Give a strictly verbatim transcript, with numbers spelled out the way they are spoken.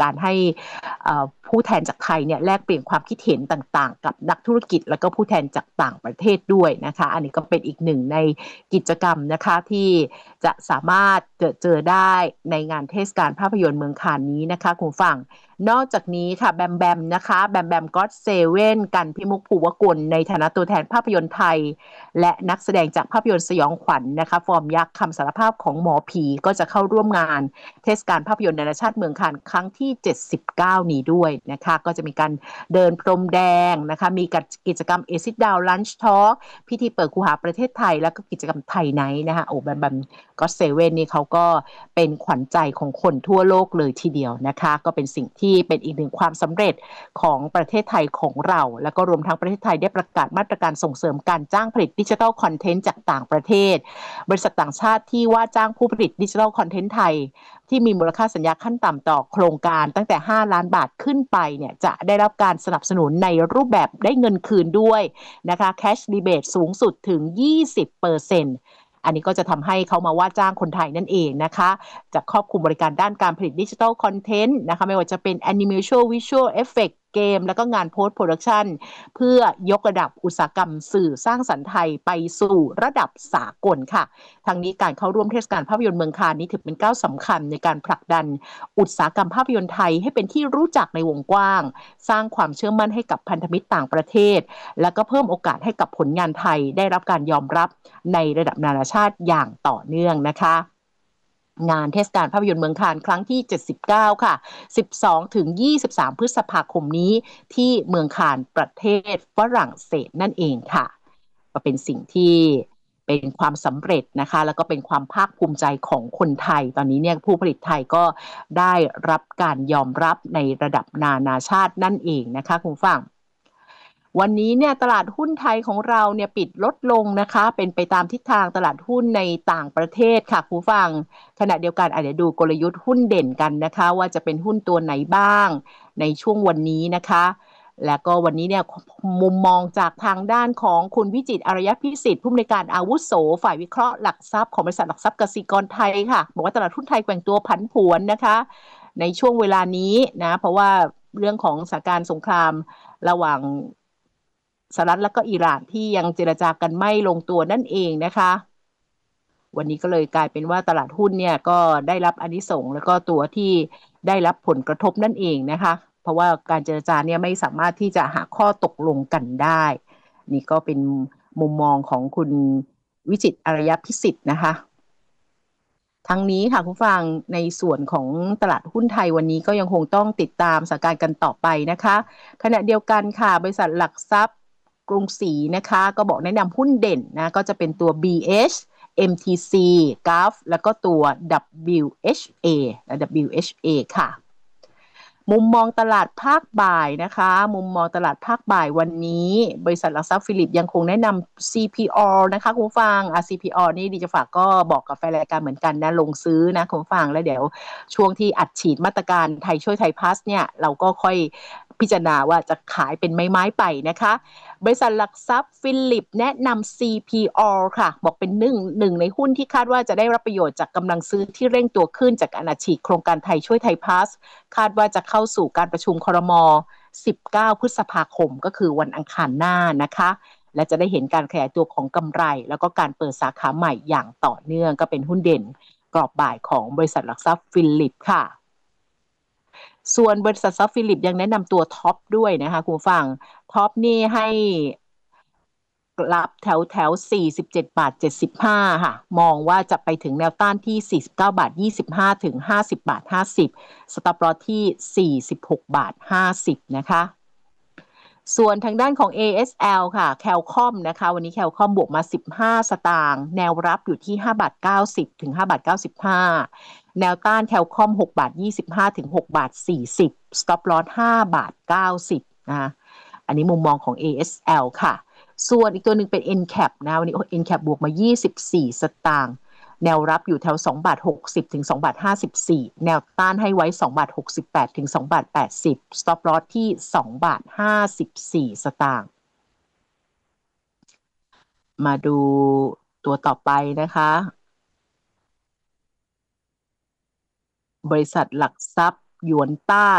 การให้ผู้แทนจากไทยเนี่ยแลกเปลี่ยนความคิดเห็นต่างๆกับนักธุรกิจแล้วก็ผู้แทนจากต่างประเทศด้วยนะคะอันนี้ก็เป็นอีกหนึ่งในกิจกรรมนะคะที่จะสามารถเจอเจอได้ในงานเทศกาลภาพยนตร์เมืองคานนี้นะคะคุณฟังนอกจากนี้ค่ะแบมแบมนะคะแบมแบมก็อดเซเว่นกันพิมุกภูวกุลในฐานะตัวแทนภาพยนตร์ไทยและนักแสดงจากภาพยนตร์สยองขวัญ น, นะคะฟอร์มยักษ์คำสารภาพของหมอผีก็จะเข้าร่วมงานเทศกาลภาพยนตร์นานาชาติเมืองคานครั้งที่เจ็ดสิบเก้านี้ด้วยนะคะก็จะมีการเดินพรมแดงนะคะมีกิจกรรม Acid Down Lunch Talk พิธีเปิดคูหาประเทศไทยแล้วก็กิจกรรมไทยไนท์นะคะโอ้แบมแบมก็เซเว่นนี่เขาก็เป็นขวัญใจของคนทั่วโลกเลยทีเดียวนะคะก็เป็นสิ่งที่เป็นอีกหนึ่งความสำเร็จของประเทศไทยของเราแล้วก็รวมทั้งประเทศไทยได้ประกาศมาตรการส่งเสริมการจ้างผลิตดิจิทัลคอนเทนต์จากต่างประเทศบริษัทต่างชาติที่ว่าจ้างผู้ผลิตดิจิทัลคอนเทนต์ไทยที่มีมูลค่าสัญญาขั้นต่ำต่อโครงการตั้งแต่ห้าล้านบาทขึ้นไปเนี่ยจะได้รับการสนับสนุนในรูปแบบได้เงินคืนด้วยนะคะ Cash Rebate สูงสุดถึง ยี่สิบเปอร์เซ็นต์อันนี้ก็จะทำให้เขามาว่าจ้างคนไทยนั่นเองนะคะจะครอบคลุมบริการด้านการผลิตดิจิทัลคอนเทนต์นะคะไม่ว่าจะเป็น Animation Visual Effect เกมแล้วก็งาน Post Production เพื่อยกระดับอุตสาหกรรมสื่อสร้างสรรค์ไทยไปสู่ระดับสากลค่ะทั้งนี้การเข้าร่วมเทศกาลภาพยนตร์เมืองคานนี้ถือเป็นก้าวสำคัญในการผลักดันอุตสาหกรรมภาพยนตร์ไทยให้เป็นที่รู้จักในวงกว้างสร้างความเชื่อมั่นให้กับพันธมิตรต่างประเทศและก็เพิ่มโอกาสให้กับผลงานไทยได้รับการยอมรับในระดับนานาชาติอย่างต่อเนื่องนะคะงานเทศกาลภาพยนตร์เมืองคานครั้งที่เจ็ดสิบเก้าค่ะสิบสองถึงยี่สิบสามพฤษภาคมนี้ที่เมืองคานประเทศฝรั่งเศสนั่นเองค่ะก็เป็นสิ่งที่เป็นความสำเร็จนะคะแล้วก็เป็นความภาคภูมิใจของคนไทยตอนนี้เนี่ยผู้ผลิตไทยก็ได้รับการยอมรับในระดับนานาชาตินั่นเองนะคะคุณฟังวันนี้เนี่ยตลาดหุ้นไทยของเราเนี่ยปิดลดลงนะคะเป็นไปตามทิศทางตลาดหุ้นในต่างประเทศค่ะคุณฟังขณะเดียวกันอาจจะดูกลยุทธ์หุ้นเด่นกันนะคะว่าจะเป็นหุ้นตัวไหนบ้างในช่วงวันนี้นะคะแล้วก็วันนี้เนี่ยมุมมองจากทางด้านของคุณวิจิตร อารยพิสิทธิ์ผู้อำนวยการอาวุโสฝ่ายวิเคราะห์หลักทรัพย์ของบริษัทหลักทรัพย์กสิกรไทยค่ะบอกว่าตลาดหุ้นไทยแกว่งตัวผันผวนนะคะในช่วงเวลานี้นะเพราะว่าเรื่องของสถานการณ์สงครามระหว่างสหรัฐและก็อิหร่านที่ยังเจรจากันไม่ลงตัวนั่นเองนะคะวันนี้ก็เลยกลายเป็นว่าตลาดหุ้นเนี่ยก็ได้รับอานิสงส์แล้วก็ตัวที่ได้รับผลกระทบนั่นเองนะคะเพราะว่าการเจรจาเนี่ยไม่สามารถที่จะหาข้อตกลงกันได้นี่ก็เป็นมุมมองของคุณวิจิตร อารยพิสิทธิ์นะคะทั้งนี้ค่ะคุณฟังในส่วนของตลาดหุ้นไทยวันนี้ก็ยังคงต้องติดตามสถานการณ์กันต่อไปนะคะขณะเดียวกันค่ะบริษัทหลักทรัพย์กรุงศรีนะคะก็บอกแนะนำหุ้นเด่นนะก็จะเป็นตัว บี เอช เอ็ม ที ซี จี เอ เอฟ แล้วก็ตัว ดับเบิลยู เอช เอ และ ดับเบิลยู เอช เอ ค่ะมุมมองตลาดภาคบ่ายนะคะมุมมองตลาดภาคบ่ายวันนี้บริษัทหลักทรัพย์ฟิลิปยังคงแนะนำ ซี พี ออ นะคะคุณฟังอ่ะ ซี พี ออ นี่ดิจะฝากก็บอกกับแฟนรายการเหมือนกันนะลงซื้อนะคุณฟังแล้วเดี๋ยวช่วงที่อัดฉีดมาตรการไทยช่วยไทยพาสเนี่ยเราก็ค่อยพิจารณาว่าจะขายเป็นไม้ๆไปนะคะบริษัทหลักทรัพย์ฟิลิปแนะนำ ซี พี ออ ค่ะบอกเป็นหนึ่งหนึ่งในหุ้นที่คาดว่าจะได้รับประโยชน์จากกำลังซื้อที่เร่งตัวขึ้นจากการอัดฉีดโครงการไทยช่วยไทยพาสคาดว่าจะเข้าสู่การประชุมครม. สิบเก้าพฤษภาคมก็คือวันอังคารหน้านะคะและจะได้เห็นการขยายตัวของกำไรแล้วก็การเปิดสาขาใหม่อย่างต่อเนื่องก็เป็นหุ้นเด่นกรอบบ่ายของบริษัทหลักทรัพย์ฟิลิปค่ะส่วนบริษัทซับฟิลิปยังแนะนำตัวท็อปด้วยนะคะคุณฟังท็อปนี่ให้รับแถวแถวสี่สิบเจ็ดบาทเจ็ดสิบห้าค่ะมองว่าจะไปถึงแนวต้านที่สี่สิบเก้าบาทยี่สิบห้าถึงห้าสิบบาทห้าสิบสต็อปลอสที่สี่สิบหกบาทห้าสิบนะคะส่วนทางด้านของ เอ เอส แอล ค่ะแคลคอมนะคะวันนี้แคลคอมบวกมาสิบห้าสตางค์แนวรับอยู่ที่ห้าบาทเก้าสิบถึงห้าบาทเก้าสิบห้าแนวต้านแคลคอมหกบาทยี่สิบห้าถึงหกบาทสี่สิบสต็อปลอสห้าบาทเก้าสิบนะคะอันนี้มุมมองของ เอ เอส แอล ค่ะส่วนอีกตัวหนึ่งเป็น เอ็น แคป นะวันนี้ เอ็น แคป บวกมายี่สิบสี่สตางค์แนวรับอยู่แถวสองบาทหกสิบถึงสองบาทห้าสิบสี่แนวต้านให้ไว้สองบาทหกสิบแปดถึงสองบาทแปดสิบ stop loss ที่สองบาทห้าสิบสี่สตางค์มาดูตัวต่อไปนะคะบริษัทหลักทรัพย์หยวนต้า